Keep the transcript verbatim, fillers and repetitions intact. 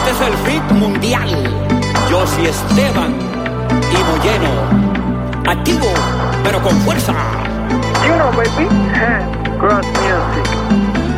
Este es el hit mundial. Josie Esteban y Moyeno. Activo, pero con fuerza. You know, baby. Cross me.